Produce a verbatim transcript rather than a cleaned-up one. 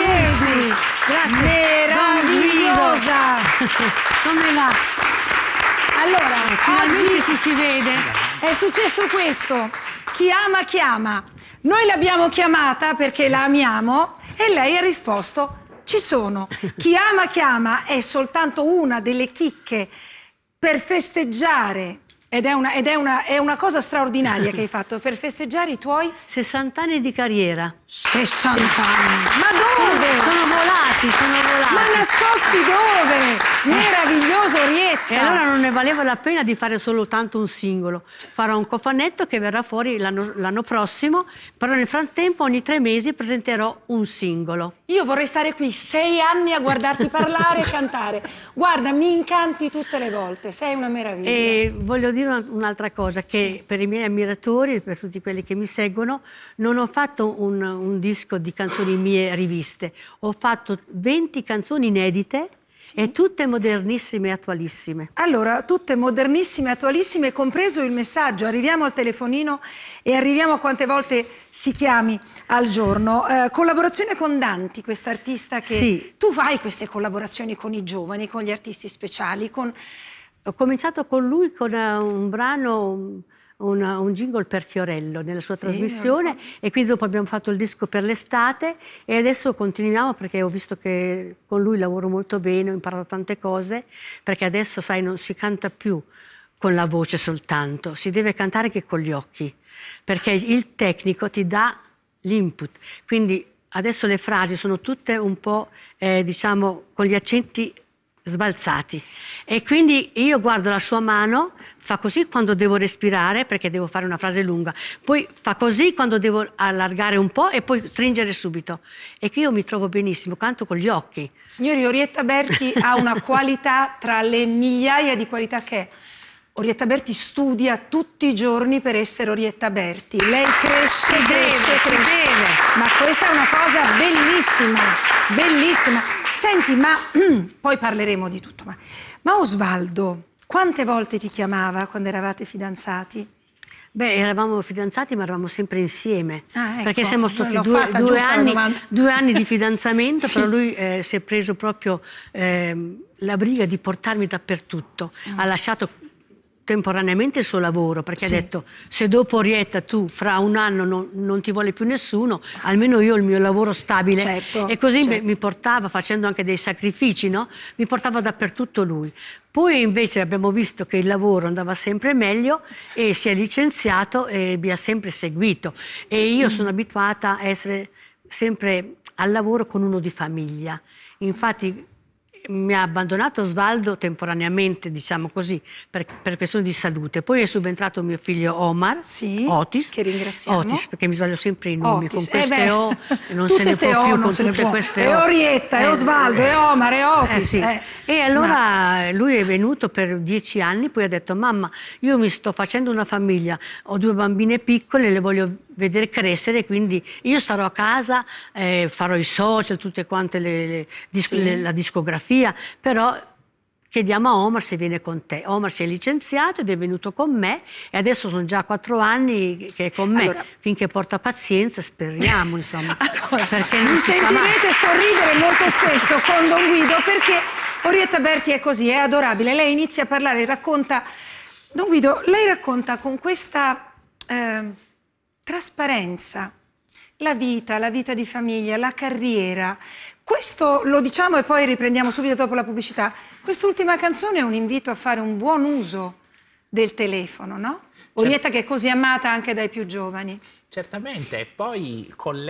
Vedi? Grazie. Meravigliosa! Come va? Allora, Finalmente oggi ci si vede. è successo questo. Chi ama chiama. Noi l'abbiamo chiamata perché la amiamo e lei ha risposto: ci sono. Chi ama chiama è soltanto una delle chicche per festeggiare. Ed, è una, ed è, una, è una cosa straordinaria che hai fatto per festeggiare i tuoi sessanta anni di carriera. sessanta anni. Ma dove? Sono volati, sono volati. Ma nascosti dove? Meraviglioso, Orietta. E allora non ne valeva la pena di fare soltanto un singolo. Farò un cofanetto che verrà fuori l'anno prossimo, però nel frattempo ogni tre mesi presenterò un singolo. Io vorrei stare qui sei anni a guardarti parlare e cantare. Guarda, mi incanti tutte le volte, sei una meraviglia. E voglio dire un'altra cosa, che sì, per i miei ammiratori, per tutti quelli che mi seguono, non ho fatto un, un disco di canzoni mie riviste, ho fatto venti canzoni inedite. Sì. E tutte modernissime e attualissime. Allora, tutte modernissime e attualissime, compreso il messaggio. Arriviamo al telefonino e arriviamo a quante volte si chiami al giorno. Eh, collaborazione con Danti, quest'artista che... Sì. Tu fai queste collaborazioni con i giovani, con gli artisti speciali, con... Ho cominciato con lui con un brano... Una, un jingle per Fiorello nella sua sì, trasmissione e quindi dopo abbiamo fatto il disco per l'estate e adesso continuiamo perché ho visto che con lui lavoro molto bene, ho imparato tante cose, perché adesso sai non si canta più con la voce soltanto, si deve cantare anche con gli occhi, perché il tecnico ti dà l'input, quindi adesso le frasi sono tutte un po' eh, diciamo con gli accenti sbalzati e quindi io guardo la sua mano, fa così quando devo respirare perché devo fare una frase lunga, poi fa così quando devo allargare un po' e poi stringere subito e qui io mi trovo benissimo, canto con gli occhi. Signori, Orietta Berti ha una qualità tra le migliaia di qualità che è. Orietta Berti studia tutti i giorni per essere Orietta Berti. Lei cresce, si cresce, deve, cresce. Si deve. Ma questa è una cosa bellissima, bellissima. Senti, ma poi parleremo di tutto. Ma, ma Osvaldo, quante volte ti chiamava quando eravate fidanzati? Beh, eravamo fidanzati ma eravamo sempre insieme, ah, ecco. perché siamo stati due, fatta, due, anni, due anni di fidanzamento, sì. Però lui eh, si è preso proprio eh, la briga di portarmi dappertutto, mm. ha lasciato temporaneamente il suo lavoro perché sì. ha detto se dopo Orietta tu fra un anno non, non ti vuole più nessuno, almeno io ho il mio lavoro stabile, certo, e così certo. mi portava facendo anche dei sacrifici, no? Mi portava dappertutto lui. Poi invece abbiamo visto che il lavoro andava sempre meglio e si è licenziato e mi ha sempre seguito e io mm. sono abituata a essere sempre al lavoro con uno di famiglia, infatti mi ha abbandonato Osvaldo temporaneamente, diciamo così, per, per questioni di salute. Poi è subentrato mio figlio Omar, sì, Otis, che ringraziamo. Otis, perché mi sbaglio sempre i nomi, Otis. con queste eh O non tutte se ne può o, più, non con se ne tutte può. queste è O. Orietta, è eh, Osvaldo, è Omar, è Otis. Eh, sì. eh. E allora Ma... lui è venuto per dieci anni, poi ha detto mamma, io mi sto facendo una famiglia, ho due bambine piccole, le voglio vedere crescere, quindi io starò a casa, eh, farò i social, tutte quante le, le, dis sì. le, la discografia, però chiediamo a Omar se viene con te. Omar si è licenziato ed è venuto con me e adesso sono già quattro anni che è con me, allora, finché porta pazienza, speriamo insomma. Allora, perché non mi si sentirete sorridere molto spesso con Don Guido perché Orietta Berti è così, è adorabile. Lei inizia a parlare, racconta... Don Guido, lei racconta con questa eh, trasparenza la vita, la vita di famiglia, la carriera. Questo lo diciamo e poi riprendiamo subito dopo la pubblicità. Quest'ultima canzone è un invito a fare un buon uso del telefono, no? Orietta che è così amata anche dai più giovani. Certamente, poi con